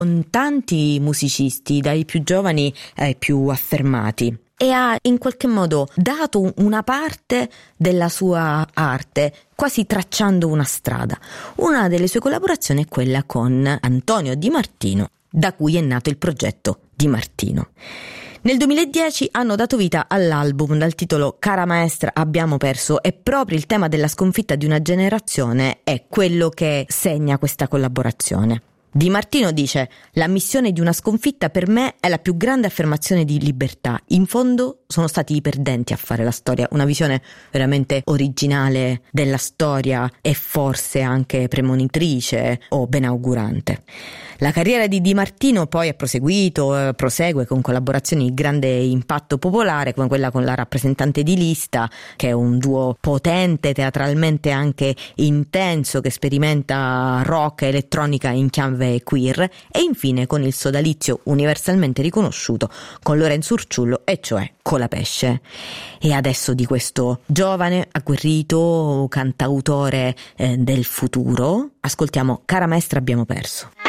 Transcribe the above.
con tanti musicisti, dai più giovani ai più affermati, e ha in qualche modo dato una parte della sua arte, quasi tracciando una strada. Una delle sue collaborazioni è quella con Antonio Di Martino, da cui è nato il progetto Di Martino. Nel 2010 hanno dato vita all'album dal titolo Cara maestra abbiamo perso, e proprio il tema della sconfitta di una generazione è quello che segna questa collaborazione. Di Martino dice: la missione di una sconfitta per me è la più grande affermazione di libertà. In fondo sono stati i perdenti a fare la storia. Una visione veramente originale della storia e forse anche premonitrice o benaugurante. La carriera di Di Martino poi è prosegue con collaborazioni di grande impatto popolare, come quella con la Rappresentante di Lista, che è un duo potente, teatralmente anche intenso, che sperimenta rock e elettronica in chiave queer, e infine con il sodalizio universalmente riconosciuto con Lorenzo Urciullo, e cioè Colapesce. E adesso di questo giovane, agguerrito cantautore del futuro ascoltiamo Cara maestra abbiamo perso.